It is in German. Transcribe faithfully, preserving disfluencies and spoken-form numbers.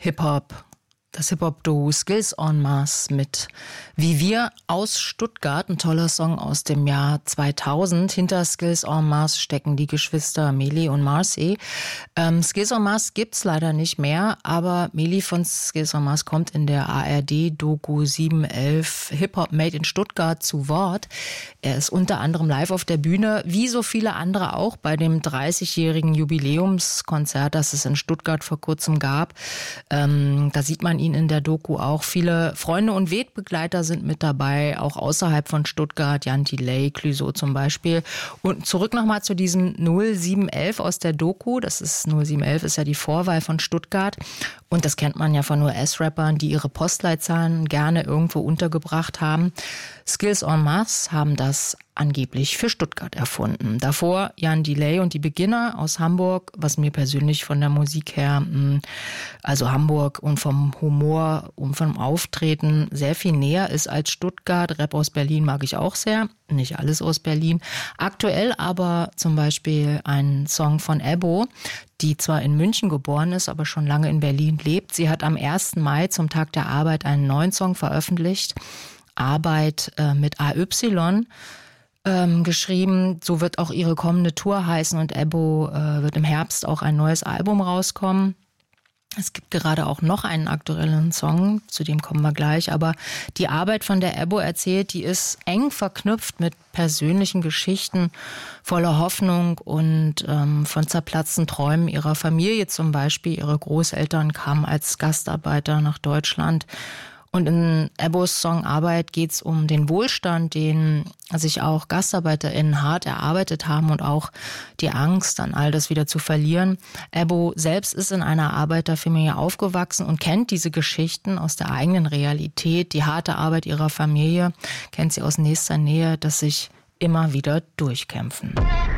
Hip-Hop. Das Hip-Hop-Duo Skills en Masse mit Wie wir aus Stuttgart, ein toller Song aus dem Jahr zweitausend. Hinter Skills en Masse stecken die Geschwister Meli und Marcy. Ähm, Skills en Masse gibt's leider nicht mehr, aber Meli von Skills en Masse kommt in der A R D-Doku sieben elf Hip-Hop Made in Stuttgart zu Wort. Er ist unter anderem live auf der Bühne, wie so viele andere auch, bei dem dreißigjährigen Jubiläumskonzert, das es in Stuttgart vor kurzem gab. Ähm, da sieht man ihn in der Doku auch. Viele Freunde und Wegbegleiter sind mit dabei, auch außerhalb von Stuttgart, Jan Delay, Clouseau zum Beispiel. Und zurück nochmal zu diesem null sieben elf aus der Doku. Das ist null sieben elf ist ja die Vorwahl von Stuttgart. Und das kennt man ja von U S-Rappern, die ihre Postleitzahlen gerne irgendwo untergebracht haben. Skills en Masse haben das angeblich für Stuttgart erfunden. Davor Jan Delay und die Beginner aus Hamburg, was mir persönlich von der Musik her, also Hamburg und vom Humor und vom Auftreten sehr viel näher ist als Stuttgart. Rap aus Berlin mag ich auch sehr, nicht alles aus Berlin. Aktuell aber zum Beispiel ein Song von Ebbo, die zwar in München geboren ist, aber schon lange in Berlin lebt. Sie hat am ersten Mai zum Tag der Arbeit einen neuen Song veröffentlicht, Arbeit äh, mit A Y. Ähm, geschrieben. So wird auch ihre kommende Tour heißen und Ebbo äh, wird im Herbst auch ein neues Album rauskommen. Es gibt gerade auch noch einen aktuellen Song, zu dem kommen wir gleich, aber die Arbeit, von der Ebbo erzählt, die ist eng verknüpft mit persönlichen Geschichten voller Hoffnung und ähm, von zerplatzten Träumen ihrer Familie zum Beispiel. Ihre Großeltern kamen als Gastarbeiter nach Deutschland. Und in Ebbos Song Arbeit geht es um den Wohlstand, den sich auch GastarbeiterInnen hart erarbeitet haben und auch die Angst, dann all das wieder zu verlieren. Ebbo selbst ist in einer Arbeiterfamilie aufgewachsen und kennt diese Geschichten aus der eigenen Realität. Die harte Arbeit ihrer Familie kennt sie aus nächster Nähe, das sich immer wieder durchkämpfen.